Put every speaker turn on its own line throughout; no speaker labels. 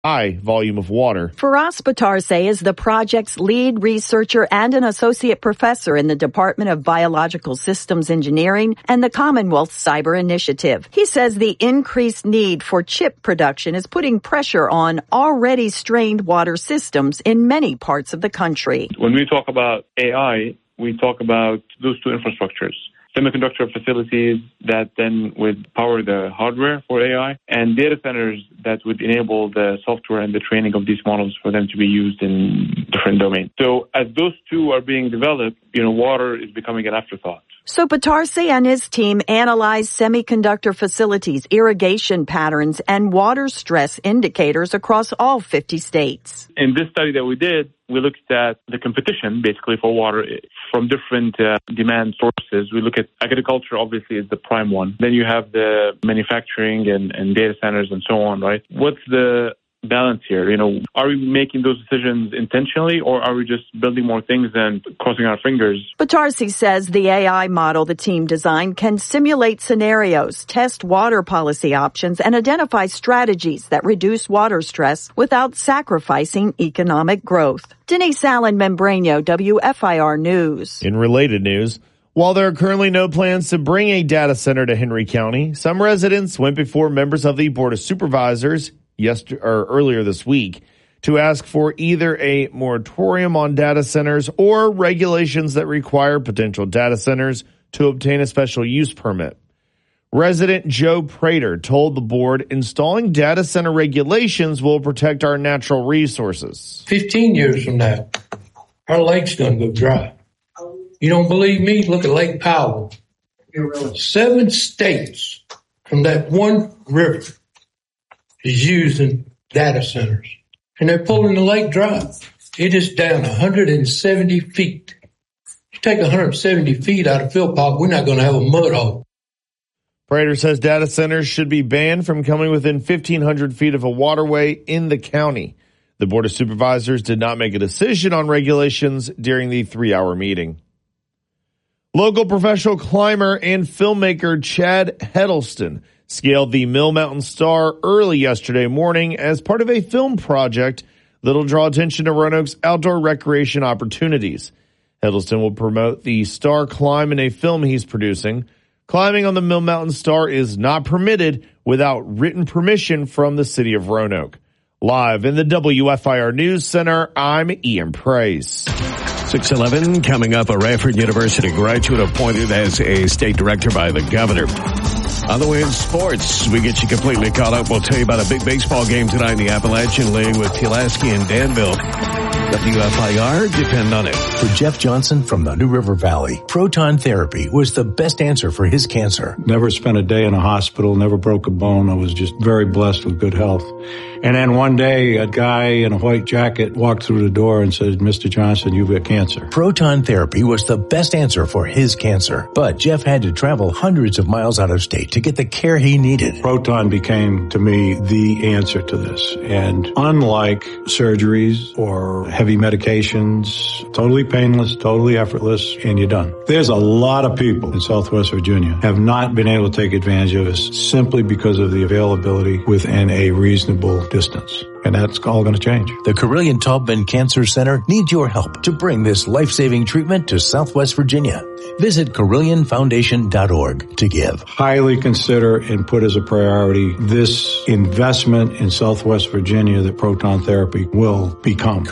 high volume of water.
Firas Batarse is the project's lead researcher and an associate professor in the Department of Biological Systems Engineering and the Commonwealth Cyber Initiative. He says the increased need for chip production is putting pressure on already strained water systems in many parts of the country.
When we talk about AI, we talk about those two infrastructures. Semiconductor facilities that then would power the hardware for AI, and data centers that would enable the software and the training of these models for them to be used in different domains. So as those two are being developed, water is becoming an afterthought.
So Batarse and his team analyzed semiconductor facilities, irrigation patterns, and water stress indicators across all 50 states.
In this study that we did, we looked at the competition, basically, for water from different demand sources. We look at agriculture, obviously, is the prime one. Then you have the manufacturing and data centers and so on, right? What's the balance here? Are we making those decisions intentionally, or are we just building more things and crossing our fingers?
Batarse says the AI model the team designed can simulate scenarios, test water policy options, and identify strategies that reduce water stress without sacrificing economic growth. Denise Allen Membreno, WFIR News.
In related news, while there are currently no plans to bring a data center to Henry County, some residents went before members of the Board of Supervisors earlier this week to ask for either a moratorium on data centers or regulations that require potential data centers to obtain a special use permit. Resident Joe Prater told the board installing data center regulations will protect our natural resources.
15 years from now, our lake's going to go dry. You don't believe me? Look at Lake Powell. 7 states from that one river is using data centers, and they're pulling the lake dry. It is down 170 feet. You take 170 feet out of Philpott, we're not going to have a mud hole.
Prater says data centers should be banned from coming within 1,500 feet of a waterway in the county. The Board of Supervisors did not make a decision on regulations during the 3-hour meeting. Local professional climber and filmmaker Chad Heddleston scaled the Mill Mountain Star early yesterday morning as part of a film project that'll draw attention to Roanoke's outdoor recreation opportunities. Heddleston will promote the Star climb in a film he's producing. Climbing on the Mill Mountain Star is not permitted without written permission from the city of Roanoke. Live in the WFIR News Center, I'm Ian Price.
6:11 coming up, a Radford University graduate appointed as a state director by the governor. On the way in sports, we get you completely caught up. We'll tell you about a big baseball game tonight in the Appalachian League with Pulaski and Danville. WFIR, depend on it.
For Jeff Johnson from the New River Valley, proton therapy was the best answer for his cancer.
Never spent a day in a hospital, never broke a bone. I was just very blessed with good health. And then one day, a guy in a white jacket walked through the door and said, "Mr. Johnson, you've got cancer."
Proton therapy was the best answer for his cancer. But Jeff had to travel hundreds of miles out of state to get the care he needed.
Proton became, to me, the answer to this. And unlike surgeries or heavy medications, totally painless, totally effortless, and you're done. There's a lot of people in Southwest Virginia have not been able to take advantage of this simply because of the availability within a reasonable distance. And that's all going to change.
The Carilion Taubman Cancer Center needs your help to bring this life-saving treatment to Southwest Virginia. Visit CarillionFoundation.org to give.
Highly consider and put as a priority this investment in Southwest Virginia that proton therapy will become.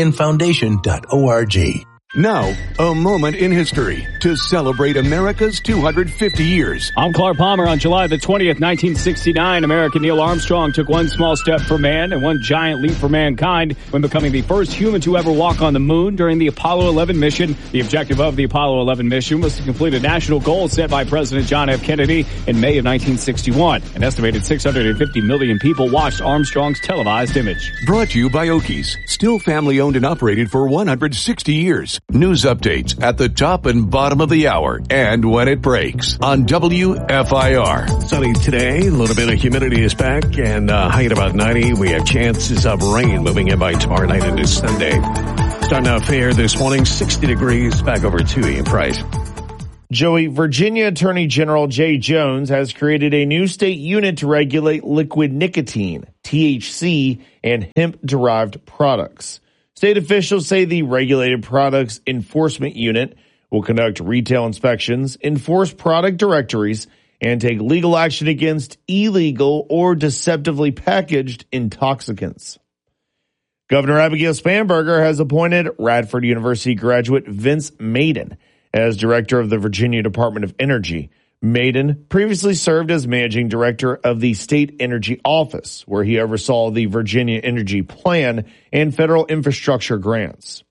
CarillionFoundation.org.
Now, a moment in history to celebrate America's 250 years.
I'm Clark Palmer. On July the 20th, 1969, American Neil Armstrong took one small step for man and one giant leap for mankind when becoming the first human to ever walk on the moon during the Apollo 11 mission. The objective of the Apollo 11 mission was to complete a national goal set by President John F. Kennedy in May of 1961. An estimated 650 million people watched Armstrong's televised image.
Brought to you by Okies, still family owned and operated for 160 years. News updates at the top and bottom of the hour and when it breaks on WFIR.
Sunny today, a little bit of humidity is back, and high at about 90. We have chances of rain moving in by tomorrow night into Sunday. Starting out fair this morning, 60 degrees, back over to Ian Price.
Joey, Virginia Attorney General Jay Jones has created a new state unit to regulate liquid nicotine, THC, and hemp-derived products. State officials say the Regulated Products Enforcement Unit will conduct retail inspections, enforce product directories, and take legal action against illegal or deceptively packaged intoxicants. Governor Abigail Spanberger has appointed Radford University graduate Vince Maiden as director of the Virginia Department of Energy. Maiden previously served as managing director of the State Energy Office, where he oversaw the Virginia Energy Plan and federal infrastructure grants.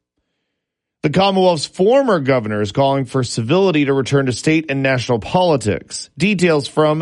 The Commonwealth's former governor is calling for civility to return to state and national politics. Details from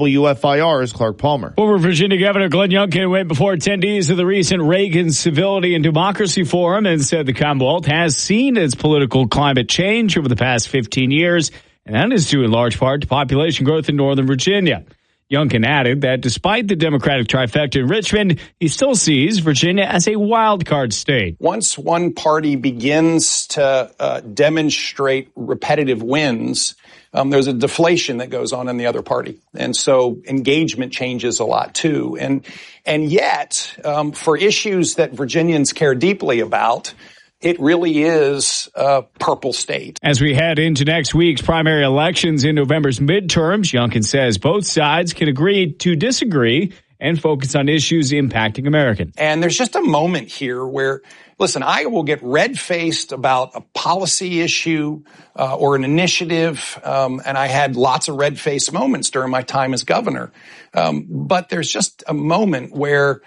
WFIR's Clark Palmer.
Former Virginia Governor Glenn Youngkin went before attendees of the recent Reagan Civility and Democracy Forum and said the Commonwealth has seen its political climate change over the past 15 years, and that is due in large part to population growth in Northern Virginia. Youngkin added that despite the Democratic trifecta in Richmond, he still sees Virginia as a wild card state.
Once one party begins to demonstrate repetitive wins, there's a deflation that goes on in the other party. And so engagement changes a lot, too. And yet, for issues that Virginians care deeply about, it really is a purple state.
As we head into next week's primary elections in November's midterms, Youngkin says both sides can agree to disagree and focus on issues impacting Americans.
And there's just a moment here where, listen, I will get red-faced about a policy issue or an initiative, and I had lots of red-faced moments during my time as governor. But there's just a moment where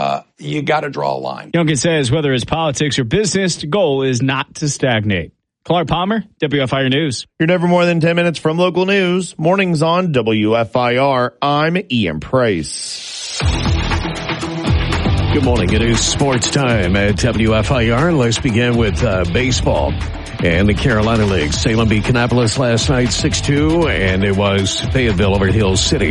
you got to draw a line.
Youngkin says whether it's politics or business, the goal is not to stagnate. Clark Palmer, WFIR News.
You're never more than 10 minutes from local news. Mornings on WFIR. I'm Ian Price.
Good morning. It is sports time at WFIR. Let's begin with baseball and the Carolina League. Salem beat Kannapolis last night 6-2, and it was Fayetteville over Hill City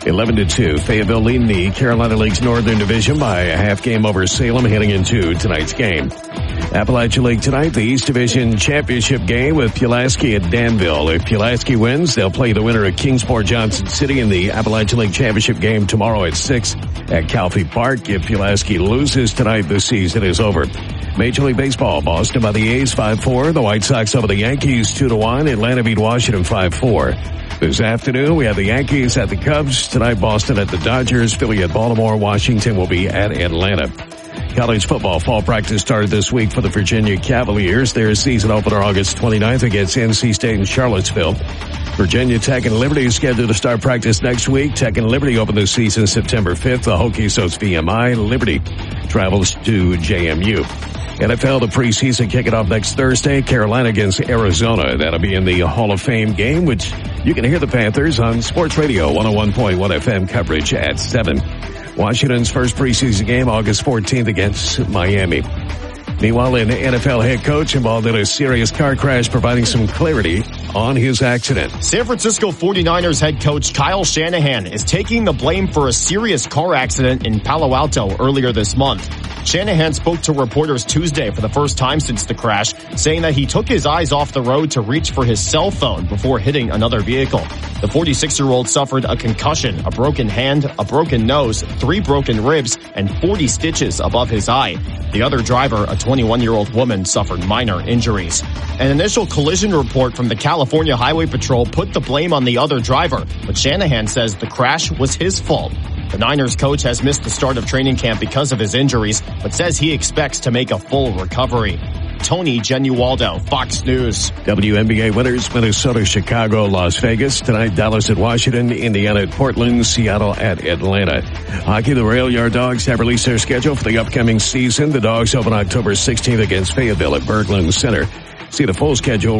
11-2. Fayetteville leading the Carolina League's Northern Division by a half game over Salem heading into tonight's game. Appalachia League tonight, the East Division Championship game with Pulaski at Danville. If Pulaski wins, they'll play the winner of Kingsport Johnson City in the Appalachia League Championship game tomorrow at 6 at Calfee Park. If Pulaski loses tonight, the season is over. Major League Baseball, Boston by the A's 5-4. The White Sox over the Yankees 2-1. Atlanta beat Washington 5-4. This afternoon, we have the Yankees at the Cubs. Tonight, Boston at the Dodgers. Philly at Baltimore. Washington will be at Atlanta. College football fall practice started this week for the Virginia Cavaliers. Their season opener August 29th against NC State in Charlottesville. Virginia Tech and Liberty is scheduled to start practice next week. Tech and Liberty open the season September 5th. The Hokies host VMI. Liberty travels to JMU. NFL, the preseason kicking off next Thursday. Carolina against Arizona. That'll be in the Hall of Fame game, which you can hear the Panthers on Sports Radio 101.1 FM coverage at 7. Washington's first preseason game August 14th against Miami. Meanwhile, an NFL head coach involved in a serious car crash providing some clarity on his accident.
San Francisco 49ers head coach Kyle Shanahan is taking the blame for a serious car accident in Palo Alto earlier this month. Shanahan spoke to reporters Tuesday for the first time since the crash, saying that he took his eyes off the road to reach for his cell phone before hitting another vehicle. The 46-year-old suffered a concussion, a broken hand, a broken nose, 3 broken ribs, and 40 stitches above his eye. The other driver, a 21-year-old woman, suffered minor injuries. An initial collision report from the California Highway Patrol put the blame on the other driver, but Shanahan says the crash was his fault. The Niners coach has missed the start of training camp because of his injuries, but says he expects to make a full recovery. Tony Genualdo, Fox News.
WNBA winners, Minnesota, Chicago, Las Vegas. Tonight, Dallas at Washington, Indiana at Portland, Seattle at Atlanta. Hockey, the Rail Yard Dogs have released their schedule for the upcoming season. The Dogs open October 16th against Fayetteville at Berglund Center. See the full schedule,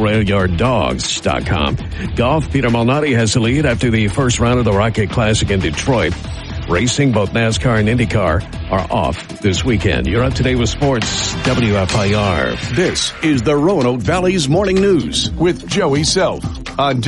railyarddogs.com. Golf, Peter Malnati has the lead after the first round of the Rocket Classic in Detroit. Racing, both NASCAR and IndyCar are off this weekend. You're up to date with sports, WFIR.
This is the Roanoke Valley's Morning News with Joey Self. on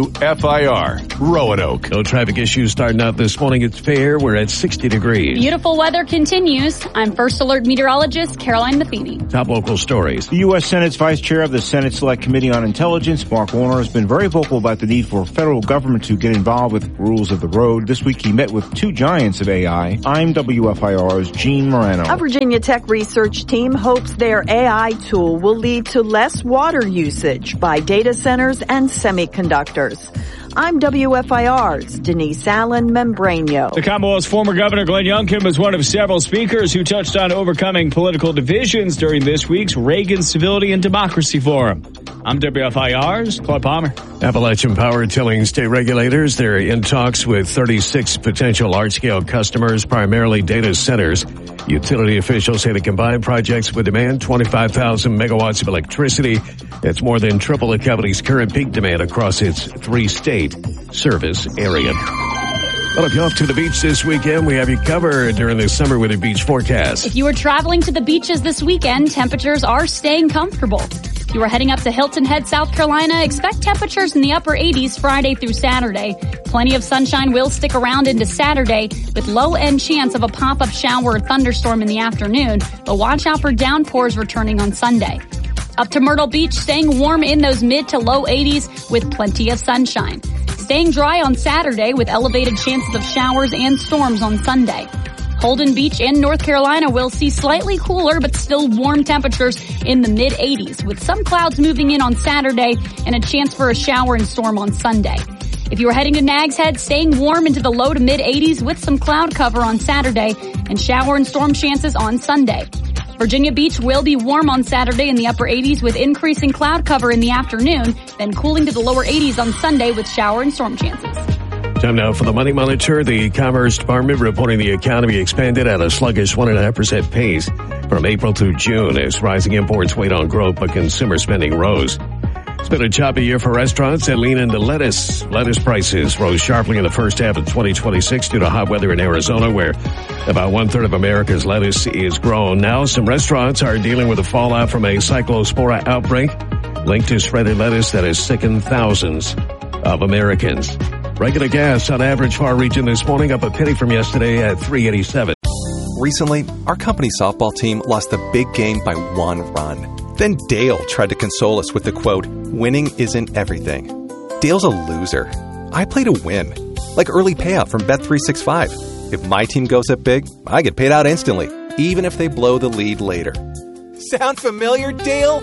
WFIR, Roanoke.
No traffic issues starting out this morning. It's fair. We're at 60 degrees.
Beautiful weather continues. I'm First Alert meteorologist Caroline Matheny.
Top local stories.
The U.S. Senate's Vice Chair of the Senate Select Committee on Intelligence, Mark Warner, has been very vocal about the need for federal government to get involved with rules of the road. This week he met with two giants of AI. I'm WFIR's Gene Morano.
A Virginia Tech research team hopes their AI tool will lead to less water usage by data centers and semiconductors. I'm WFIR's Denise Allen Membranio.
The Commonwealth's former governor Glenn Youngkin was one of several speakers who touched on overcoming political divisions during this week's Reagan Civility and Democracy Forum. I'm WFIR's Claude Palmer.
Appalachian Power telling state regulators they're in talks with 36 potential large-scale customers, primarily data centers. Utility officials say the combined projects would demand 25,000 megawatts of electricity. That's more than triple the company's current peak demand across its three-state service area. Well, if you're off to the beach this weekend, we have you covered during the summer with a beach forecast.
If you are traveling to the beaches this weekend, temperatures are staying comfortable. If you are heading up to Hilton Head, South Carolina, expect temperatures in the upper 80s Friday through Saturday. Plenty of sunshine will stick around into Saturday with low-end chance of a pop-up shower or thunderstorm in the afternoon, but watch out for downpours returning on Sunday. Up to Myrtle Beach, staying warm in those mid to low 80s with plenty of sunshine. Staying dry on Saturday with elevated chances of showers and storms on Sunday. Holden Beach in North Carolina will see slightly cooler but still warm temperatures in the mid 80s with some clouds moving in on Saturday and a chance for a shower and storm on Sunday. If you are heading to Nags Head, staying warm into the low to mid 80s with some cloud cover on Saturday and shower and storm chances on Sunday. Virginia Beach will be warm on Saturday in the upper 80s with increasing cloud cover in the afternoon, then cooling to the lower 80s on Sunday with shower and storm chances.
Time now for the Money Monitor. The Commerce Department reporting the economy expanded at a sluggish 1.5% pace from April to June as rising imports weighed on growth, but consumer spending rose. It's been a choppy year for restaurants that lean into lettuce. Lettuce prices rose sharply in the first half of 2026 due to hot weather in Arizona, where about 1/3 of America's lettuce is grown. Now, some restaurants are dealing with the fallout from a cyclospora outbreak linked to shredded lettuce that has sickened thousands of Americans. Regular gas on average far region this morning up a penny from yesterday at $3.87.
Recently, our company softball team lost the big game by 1 run. Then Dale tried to console us with the quote, "Winning isn't everything." Dale's a loser. I play to win, like early payout from Bet365. If my team goes up big, I get paid out instantly, even if they blow the lead later. Sound familiar, Dale?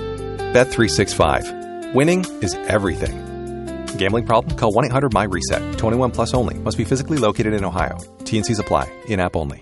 Bet365. Winning is everything. Gambling problem? Call 1-800-MY-RESET. 21 plus only. Must be physically located in Ohio. T&Cs apply. In-app only.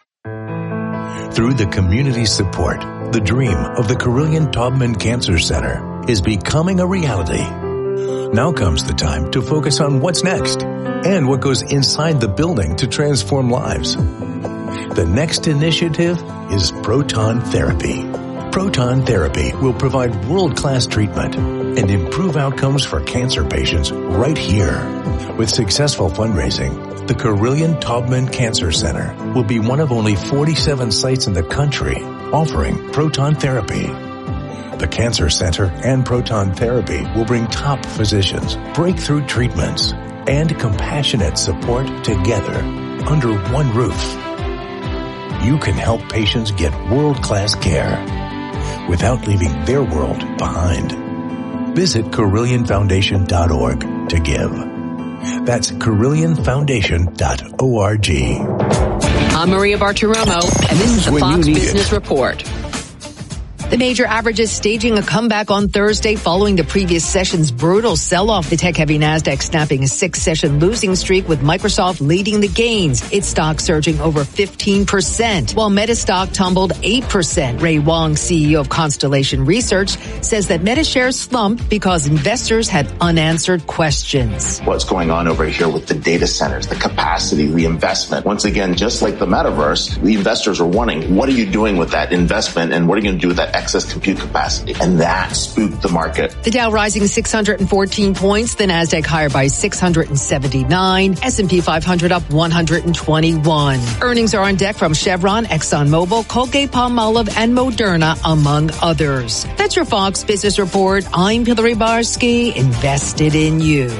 Through the community support, the dream of the Carilion Taubman Cancer Center is becoming a reality. Now comes the time to focus on what's next and what goes inside the building to transform lives. The next initiative is proton therapy. Proton therapy will provide world-class treatment and improve outcomes for cancer patients right here. With successful fundraising, the Carilion Taubman Cancer Center will be one of only 47 sites in the country offering proton therapy. The Cancer Center and proton therapy will bring top physicians, breakthrough treatments, and compassionate support together under one roof. You can help patients get world-class care without leaving their world behind. Visit CarillionFoundation.org to give. That's CarillionFoundation.org.
I'm Maria Bartiromo, and this is the Fox Business Report. The major averages staging a comeback on Thursday following the previous session's brutal sell-off. The tech-heavy NASDAQ snapping a 6-session losing streak with Microsoft leading the gains. Its stock surging over 15%, while Meta stock tumbled 8%. Ray Wang, CEO of Constellation Research, says that Meta shares slumped because investors had unanswered questions.
What's going on over here with the data centers, the capacity, the investment? Once again, just like the metaverse, the investors are wanting, what are you doing with that investment and what are you going to do with that excess compute capacity. And that spooked the market.
The Dow rising 614 points, the Nasdaq higher by 679, S&P 500 up 121. Earnings are on deck from Chevron, ExxonMobil, Colgate-Palmolive, and Moderna, among others. That's your Fox Business Report. I'm Hillary Barsky, invested in you.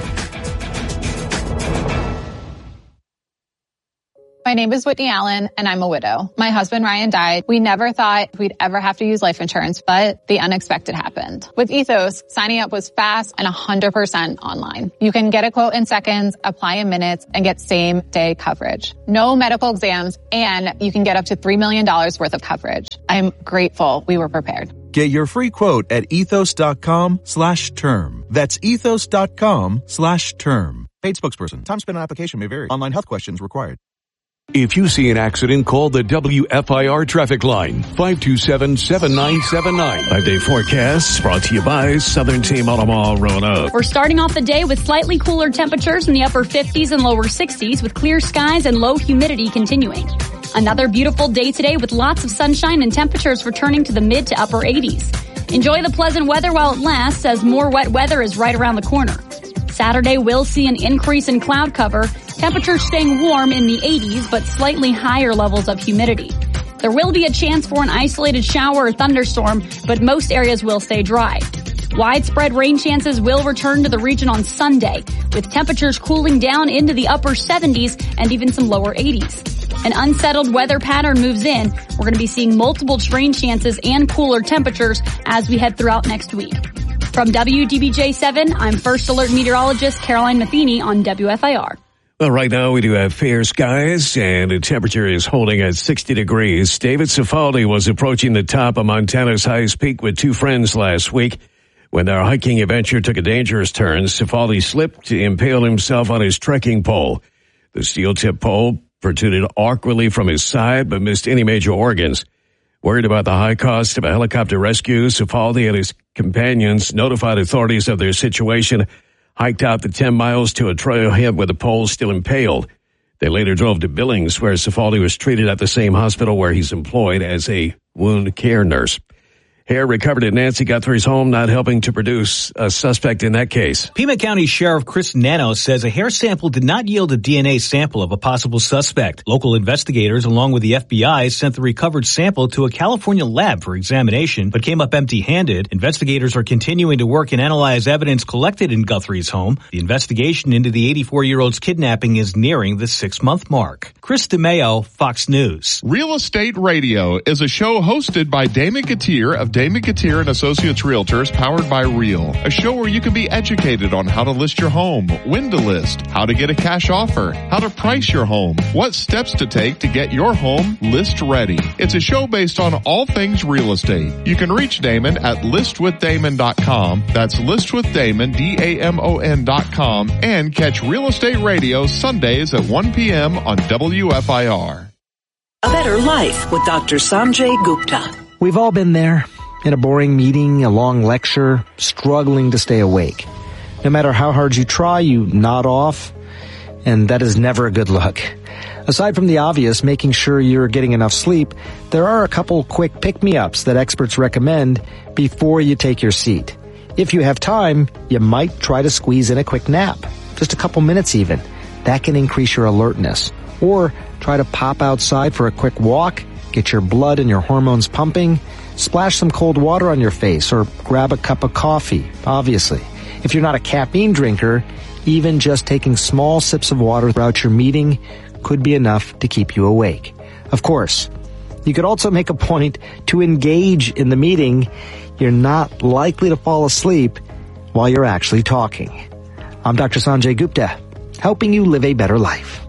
My name is Whitney Allen, and I'm a widow. My husband, Ryan, died. We never thought we'd ever have to use life insurance, but the unexpected happened. With Ethos, signing up was fast and 100% online. You can get a quote in seconds, apply in minutes, and get same-day coverage. No medical exams, and you can get up to $3 million worth of coverage. I'm grateful we were prepared.
Get your free quote at ethos.com/term. That's ethos.com/term. Paid spokesperson. Time spent on application may vary. Online health questions required.
If you see an accident, call the WFIR traffic line, 527-7979.
5-day forecast brought to you by Southern Team Automall Roanoke.
We're starting off the day with slightly cooler temperatures in the upper 50s and lower 60s with clear skies and low humidity continuing. Another beautiful day today with lots of sunshine and temperatures returning to the mid to upper 80s. Enjoy the pleasant weather while it lasts, as more wet weather is right around the corner. Saturday will see an increase in cloud cover, temperatures staying warm in the 80s but slightly higher levels of humidity. There will be a chance for an isolated shower or thunderstorm, but most areas will stay dry. Widespread rain chances will return to the region on Sunday, with temperatures cooling down into the upper 70s and even some lower 80s. An unsettled weather pattern moves in. We're going to be seeing multiple rain chances and cooler temperatures as we head throughout next week. From WDBJ7, I'm First Alert Meteorologist Caroline Matheny on WFIR.
Well, right now we do have fair skies, and the temperature is holding at 60 degrees. David Cifaldi was approaching the top of Montana's highest peak with two friends last week. When their hiking adventure took a dangerous turn, Cifaldi slipped, impaled himself on his trekking pole. The steel-tipped pole protruded awkwardly from his side, but missed any major organs. Worried about the high cost of a helicopter rescue, Cifaldi and his companions notified authorities of their situation, hiked out the 10 miles to a trailhead with the pole still impaled. They later drove to Billings, where Cifaldi was treated at the same hospital where he's employed as a wound care nurse. Hair recovered at Nancy Guthrie's home, not helping to produce a suspect in that case.
Pima County Sheriff Chris Nano says a hair sample did not yield a DNA sample of a possible suspect. Local investigators, along with the FBI, sent the recovered sample to a California lab for examination, but came up empty-handed. Investigators are continuing to work and analyze evidence collected in Guthrie's home. The investigation into the 84-year-old's kidnapping is nearing the 6-month mark. Chris DeMeo, Fox News.
Real Estate Radio is a show hosted by Damon Gautier of Damon Gautier and Associates Realtors, powered by Real. A show where you can be educated on how to list your home, when to list, how to get a cash offer, how to price your home, what steps to take to get your home list ready. It's a show based on all things real estate. You can reach Damon at listwithdamon.com. That's listwithdamon, DAMON.com, and catch Real Estate Radio Sundays at 1 p.m. on WFIR.
A Better Life with Dr. Sanjay Gupta.
We've all been there. In a boring meeting, a long lecture, struggling to stay awake. No matter how hard you try, you nod off, and that is never a good look. Aside from the obvious, making sure you're getting enough sleep, there are a couple quick pick-me-ups that experts recommend before you take your seat. If you have time, you might try to squeeze in a quick nap, just a couple minutes even. That can increase your alertness. Or try to pop outside for a quick walk, get your blood and your hormones pumping, splash some cold water on your face, or grab a cup of coffee, obviously. If you're not a caffeine drinker, even just taking small sips of water throughout your meeting could be enough to keep you awake. Of course, you could also make a point to engage in the meeting. You're not likely to fall asleep while you're actually talking. I'm Dr. Sanjay Gupta, helping you live a better life.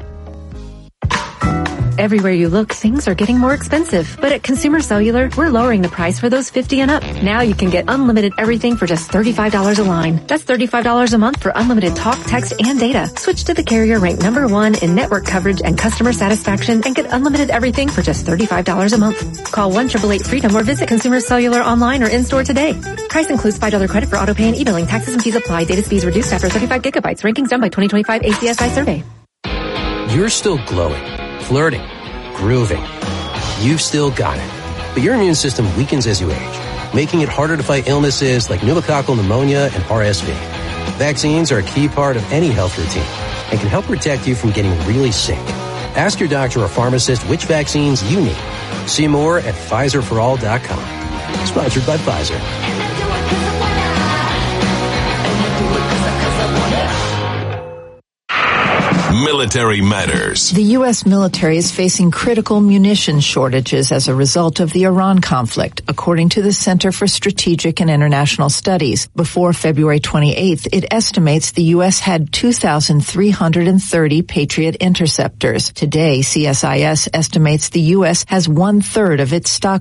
Everywhere you look, things are getting more expensive. But at Consumer Cellular, we're lowering the price for those 50 and up. Now you can get unlimited everything for just $35 a line. That's $35 a month for unlimited talk, text, and data. Switch to the carrier ranked #1 in network coverage and customer satisfaction and get unlimited everything for just $35 a month. Call 1-888-FREEDOM or visit Consumer Cellular online or in-store today. Price includes $5 credit for auto pay and e-billing. Taxes and fees apply. Data speeds reduced after 35 gigabytes. Rankings done by 2025 ACSI survey.
You're still glowing, flirting, grooving. You've still got it.
But your immune system weakens as you age, making it harder to fight illnesses like pneumococcal pneumonia and RSV. Vaccines are a key part of any health routine and can help protect you from getting really sick. Ask your doctor or pharmacist which vaccines you need. See more at PfizerForAll.com. Sponsored by Pfizer.
Military Matters.
The U.S. military is facing critical munition shortages as a result of the Iran conflict, according to the Center for Strategic and International Studies. Before February 28th, it estimates the U.S. had 2,330 Patriot interceptors. Today, CSIS estimates the U.S. has 1/3 of its stock